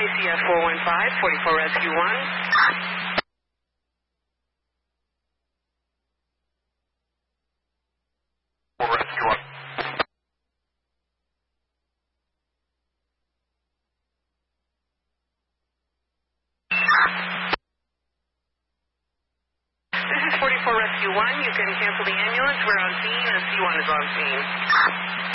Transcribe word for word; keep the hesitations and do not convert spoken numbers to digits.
C F four one five, forty-four Rescue one. Rescue one. This is forty-four Rescue one. You can cancel the ambulance. We're on scene, and C one is on scene.